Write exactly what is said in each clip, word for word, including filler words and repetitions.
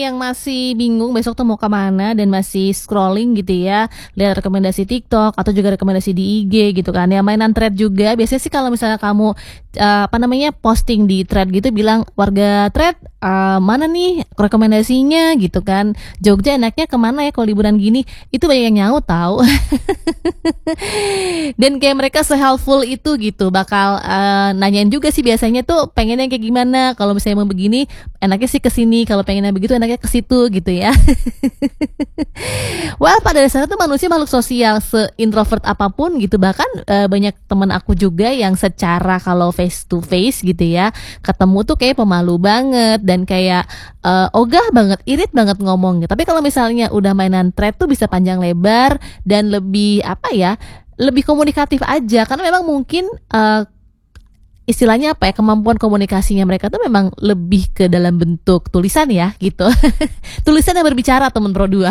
yang masih bingung besok tuh mau ke mana dan masih scrolling gitu ya, lihat rekomendasi TikTok atau juga rekomendasi di I G gitu kan ya, mainan thread juga. Biasanya sih kalau misalnya kamu, eee, apa namanya, posting di thread gitu bilang, "Warga thread, eee, mana nih rekomendasinya?" Gitu kan. "Jogja enaknya ke mana ya kalau liburan gini?" Itu banyak yang nyaut tahu. Dan kayak mereka se-helpful itu gitu, bakal, eee, nanyain juga sih biasanya tuh pengennya kayak gimana, kalau misalnya mau begini enaknya sih ke sini, kalau pengennya begitu enaknya ke situ gitu ya. Well, pada dasarnya tuh manusia makhluk sosial, se-introvert apapun gitu, bahkan, eee, banyak temen aku juga yang secara kalau face to face gitu ya, ketemu tuh kayak pemalu banget dan kayak, eee, ogah banget, irit banget ngomongnya. Tapi kalau misalnya udah mainan thread tuh bisa panjang lebar dan lebih, apa ya, lebih komunikatif aja karena memang mungkin, eee, istilahnya apa ya, kemampuan komunikasinya mereka tuh memang lebih ke dalam bentuk tulisan ya, gitu. Tulisan yang berbicara temen Pro dua.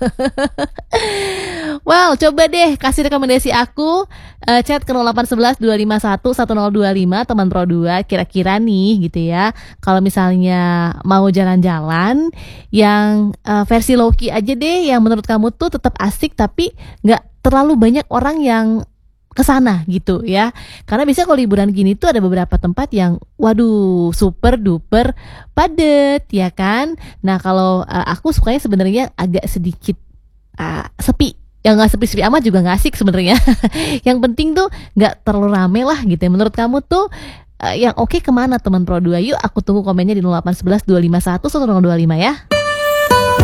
Well, coba deh kasih rekomendasi aku, eee, chat ke nol delapan satu satu dua lima satu satu nol dua lima teman Pro dua, kira-kira nih gitu ya, kalau misalnya mau jalan-jalan yang, eee, versi low-key aja deh, yang menurut kamu tuh tetap asik tapi nggak terlalu banyak orang yang ke sana gitu ya. Karena biasanya kalau liburan gini tuh ada beberapa tempat yang waduh super duper padet ya kan. Nah kalau, eee, aku sukanya sebenarnya agak sedikit, eee, sepi, ya nggak sepi-sepi amat juga nggak asik sebenarnya. Yang penting tuh nggak terlalu rame lah gitu ya. Menurut kamu tuh, eee, yang oke ke mana teman Pro dua? Yuk aku tunggu komennya di nol delapan satu satu dua lima satu satu nol dua lima ya.